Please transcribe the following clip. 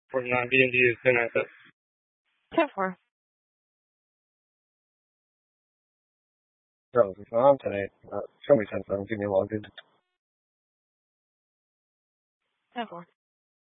49 B&D is 1097. 10-4. Charles, it's on tonight. Show me 10-7. Give me a log, dude. 10-4.